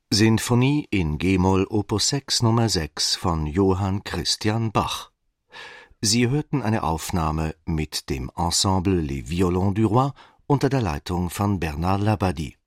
Sinfonie in G-Moll Opus 6 Nummer 6 von Johann Christian Bach. Sie hörten eine Aufnahme mit dem Ensemble Les Violons du Roi unter der Leitung von Bernard Labadie.